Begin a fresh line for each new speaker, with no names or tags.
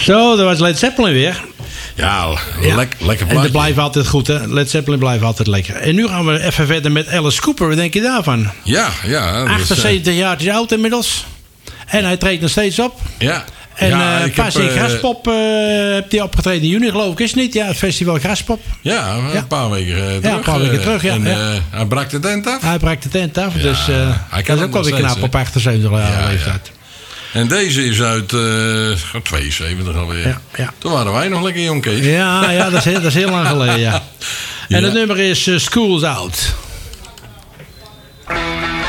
Zo, dat was Led Zeppelin weer.
Ja, lekker
En dat
plaatje.
blijft altijd goed, hè. Led Zeppelin blijft altijd lekker. En nu gaan we even verder met Alice Cooper. Wat denk je daarvan?
Ja. Dat is,
78 jaar oud inmiddels. En hij treedt nog steeds op.
ja.
En
ja,
een paar keer Graspop heeft hij opgetreden in juni, geloof ik, is het niet? Ja, het festival Graspop.
Ja, een paar weken terug.
een paar weken terug, ja.
En
Ja.
hij brak de tent af.
Hij brak de tent af,
Ja,
dus
hij kan
dat is
het
ook wel weer
nog
knap
steeds,
op 78 jaar
Ja,
leeftijd.
En deze is uit 72 alweer.
Ja.
Toen waren wij nog lekker jong, Kees.
Ja, dat is heel lang geleden, ja. En
Ja.
het nummer is School's Out.